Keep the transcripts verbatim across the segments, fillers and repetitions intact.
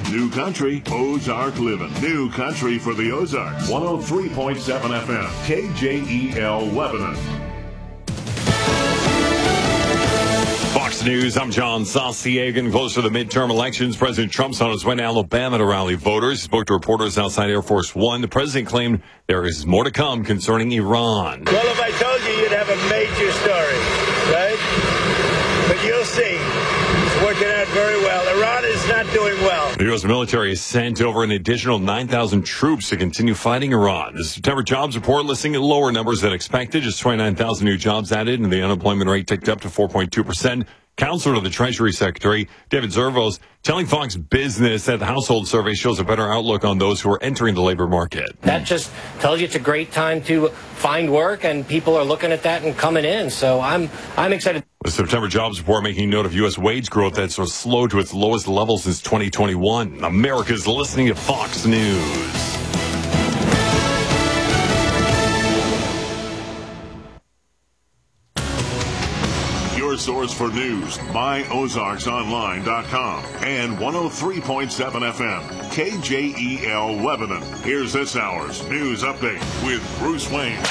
New Country, Ozark Living. New Country for the Ozarks. one oh three point seven F M, K J E L Lebanon. Fox News, I'm John Saucier. Getting close to the midterm elections, President Trump's on his way to Alabama to rally voters. He spoke to reporters outside Air Force One. The president claimed there is more to come concerning Iran. Well, if I told you, you'd have a major story, right? But you'll see. It's working out very well. Iran is not doing well. The U S military has sent over an additional nine thousand troops to continue fighting Iran. The September jobs report listing at lower numbers than expected. Just twenty-nine thousand new jobs added, and the unemployment rate ticked up to four point two percent. Counselor to the Treasury Secretary, David Zervos, telling Fox Business that the household survey shows a better outlook on those who are entering the labor market. That just tells you it's a great time to find work, and people are looking at that and coming in. So I'm I'm excited. The September jobs report making note of U S wage growth that's so slowed to its lowest level since twenty twenty-one. America's listening to Fox News. Your source for news, my ozarks online dot com and one oh three point seven F M, K J E L Lebanon. Here's this hour's news update with Bruce Wayne.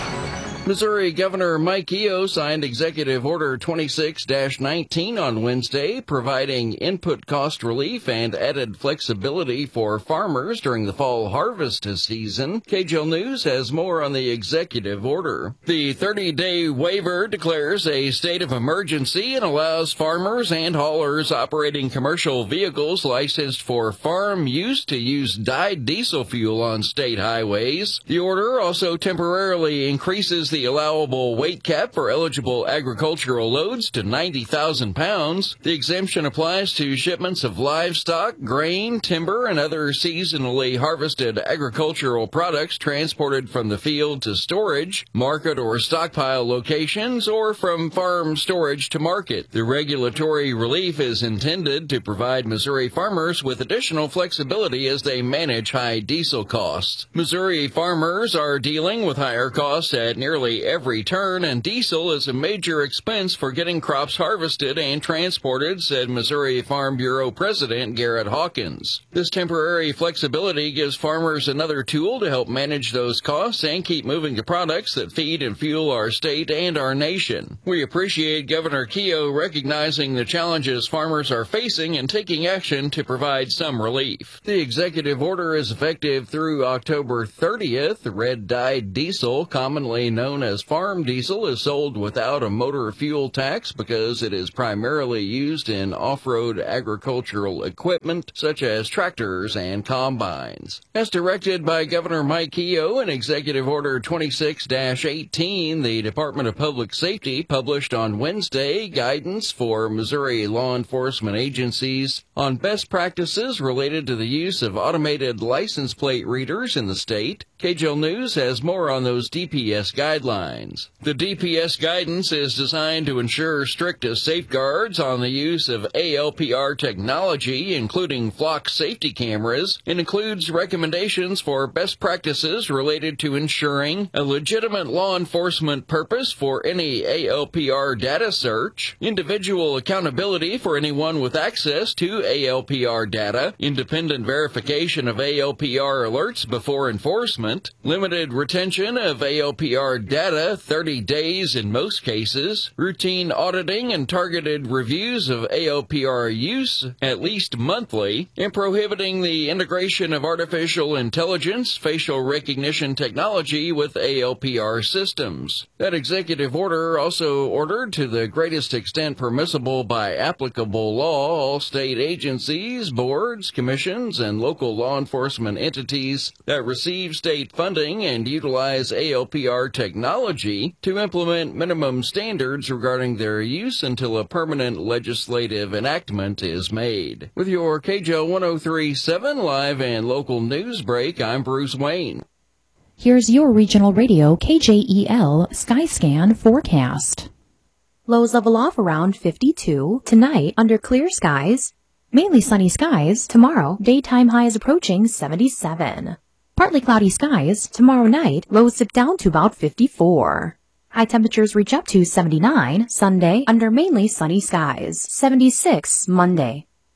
Missouri Governor Mike Keogh signed Executive Order twenty-six dash nineteen on Wednesday, providing input cost relief and added flexibility for farmers during the fall harvest season. K J L News has more on the executive order. The thirty-day waiver declares a state of emergency and allows farmers and haulers operating commercial vehicles licensed for farm use to use dyed diesel fuel on state highways. The order also temporarily increases the allowable weight cap for eligible agricultural loads to ninety thousand pounds. The exemption applies to shipments of livestock, grain, timber, and other seasonally harvested agricultural products transported from the field to storage, market or stockpile locations, or from farm storage to market. The regulatory relief is intended to provide Missouri farmers with additional flexibility as they manage high diesel costs. Missouri farmers are dealing with higher costs at nearly every turn, and diesel is a major expense for getting crops harvested and transported, said Missouri Farm Bureau President Garrett Hawkins. This temporary flexibility gives farmers another tool to help manage those costs and keep moving the products that feed and fuel our state and our nation. We appreciate Governor Keogh recognizing the challenges farmers are facing and taking action to provide some relief. The executive order is effective through October thirtieth. Red dyed diesel, commonly known as farm diesel, is sold without a motor fuel tax because it is primarily used in off-road agricultural equipment such as tractors and combines. As directed by Governor Mike Keogh in Executive Order twenty-six dash eighteen, the Department of Public Safety published on Wednesday guidance for Missouri law enforcement agencies on best practices related to the use of automated license plate readers in the state. K J L News has more on those D P S guidelines. The D P S guidance is designed to ensure strict safeguards on the use of A L P R technology, including flock safety cameras, and includes recommendations for best practices related to ensuring a legitimate law enforcement purpose for any A L P R data search, individual accountability for anyone with access to A L P R data, independent verification of A L P R alerts before enforcement, limited retention of A L P R data, thirty days in most cases, routine auditing and targeted reviews of A L P R use at least monthly, and prohibiting the integration of artificial intelligence, facial recognition technology with A L P R systems. That executive order also ordered, to the greatest extent permissible by applicable law, all state agencies, boards, commissions, and local law enforcement entities that receive state funding and utilize A L P R technology to implement minimum standards regarding their use until a permanent legislative enactment is made. With your K J L one oh three point seven live and local news break, I'm Bruce Wayne. Here's your regional radio K J E L Skyscan forecast. Lows level off around fifty-two. Tonight, under clear skies. Mainly sunny skies. Tomorrow, daytime highs approaching seventy-seven. Partly cloudy skies. Tomorrow night, lows dip down to about fifty-four. High temperatures reach up to seventy-nine. Sunday, under mainly sunny skies. seventy-six Monday.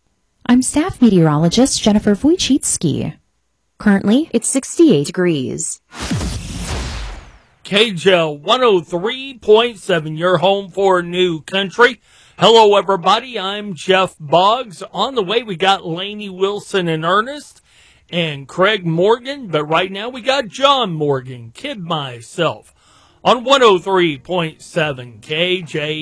I'm staff meteorologist Jennifer Wojcicki. Currently, it's sixty-eight degrees. K J L one oh three point seven, your home for New Country. Hello, everybody. I'm Jeff Boggs. On the way, we got Lainey Wilson and Ernest and Craig Morgan. But right now, we got John Morgan, Kid Myself, on one oh three point seven K J